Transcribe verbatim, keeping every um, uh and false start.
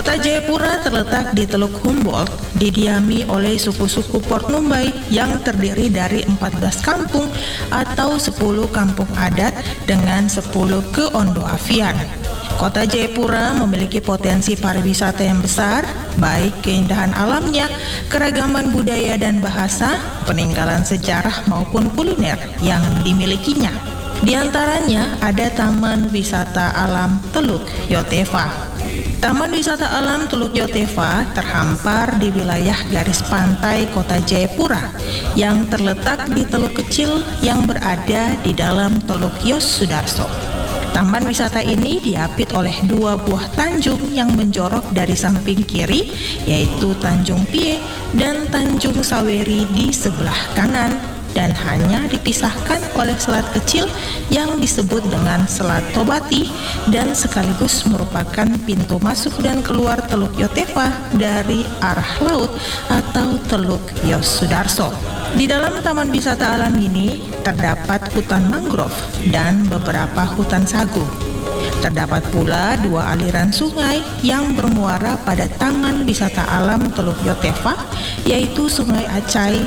Kota Jayapura terletak di Teluk Humboldt, didiami oleh suku-suku Port Numbai yang terdiri dari empat belas kampung atau sepuluh kampung adat dengan sepuluh keondoafian. Kota Jayapura memiliki potensi pariwisata yang besar, baik keindahan alamnya, keragaman budaya dan bahasa, peninggalan sejarah maupun kuliner yang dimilikinya. Di antaranya ada Taman Wisata Alam Teluk Yotefa. Taman Wisata Alam Teluk Yotefa terhampar di wilayah garis pantai Kota Jayapura yang terletak di teluk kecil yang berada di dalam Teluk Yosudarso. Taman wisata ini diapit oleh dua buah tanjung yang menjorok dari samping kiri, yaitu Tanjung Pie dan Tanjung Saweri di sebelah kanan, dan hanya dipisahkan oleh selat kecil yang disebut dengan Selat Tobati dan sekaligus merupakan pintu masuk dan keluar Teluk Yotefa dari arah laut atau Teluk Yosudarso. Di dalam taman wisata alam ini terdapat hutan mangrove dan beberapa hutan sagu. Terdapat pula dua aliran sungai yang bermuara pada Taman Wisata Alam Teluk Yotefa, yaitu Sungai Acai